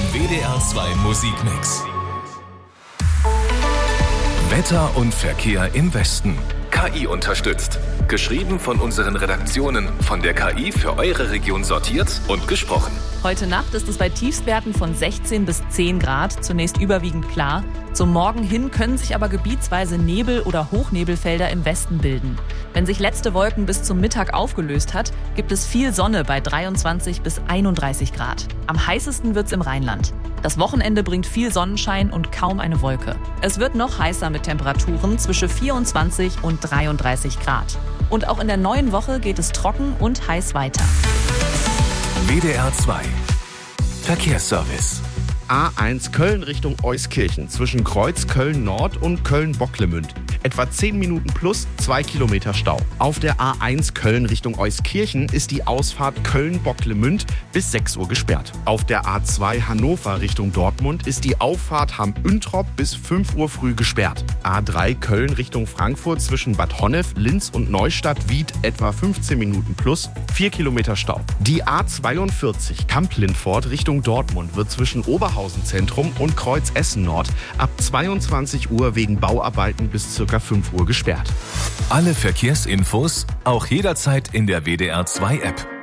WDR 2 Musikmix. Wetter und Verkehr im Westen. KI unterstützt. Geschrieben von unseren Redaktionen, von der KI für eure Region sortiert und gesprochen. Heute Nacht ist es bei Tiefstwerten von 16 bis 10 Grad, zunächst überwiegend klar. Zum Morgen hin können sich aber gebietsweise Nebel- oder Hochnebelfelder im Westen bilden. Wenn sich letzte Wolken bis zum Mittag aufgelöst hat, gibt es viel Sonne bei 23 bis 31 Grad. Am heißesten wird's im Rheinland. Das Wochenende bringt viel Sonnenschein und kaum eine Wolke. Es wird noch heißer mit Temperaturen zwischen 24 und 33 Grad. Und auch in der neuen Woche geht es trocken und heiß weiter. WDR 2 Verkehrsservice. A1 Köln Richtung Euskirchen zwischen Kreuz Köln-Nord und Köln-Bocklemünd. Etwa 10 Minuten plus 2 Kilometer Stau. Auf der A1 Köln Richtung Euskirchen ist die Ausfahrt Köln-Bocklemünd bis 6 Uhr gesperrt. Auf der A2 Hannover Richtung Dortmund ist die Auffahrt Hamm-Üntrop bis 5 Uhr früh gesperrt. A3 Köln Richtung Frankfurt zwischen Bad Honnef, Linz und Neustadt-Wied etwa 15 Minuten plus 4 Kilometer Stau. Die A42 Kamp-Lindfort Richtung Dortmund wird zwischen Oberhausen Zentrum und Kreuz Essen Nord ab 22 Uhr wegen Bauarbeiten bis ca. 5 Uhr gesperrt. Alle Verkehrsinfos auch jederzeit in der WDR 2 App.